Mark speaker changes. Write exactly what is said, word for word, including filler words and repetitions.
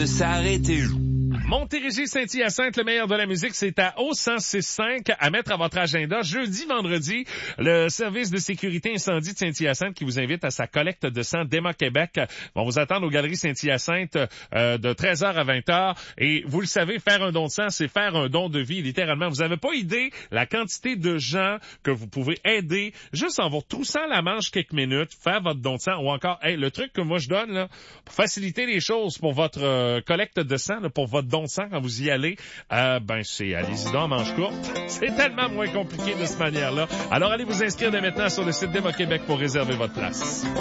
Speaker 1: de s'arrêter.
Speaker 2: Montérégie Saint-Hyacinthe, le meilleur de la musique, c'est à O cent six cinq à mettre à votre agenda. Jeudi, vendredi, le service de sécurité incendie de Saint-Hyacinthe qui vous invite à sa collecte de sang d'Emma Québec vont vous attendre aux Galeries Saint-Hyacinthe euh, de treize heures à vingt heures. Et vous le savez, faire un don de sang, c'est faire un don de vie, littéralement. Vous n'avez pas idée la quantité de gens que vous pouvez aider juste en vous retroussant la manche quelques minutes, faire votre don de sang ou encore, hey, le truc que moi je donne là pour faciliter les choses pour votre euh, collecte de sang, là, pour votre don de sang quand vous y allez, euh, ben c'est allez-y donc en manche courte. C'est tellement moins compliqué de cette manière-là. Alors allez vous inscrire dès maintenant sur le site d'Emma Québec pour réserver votre place.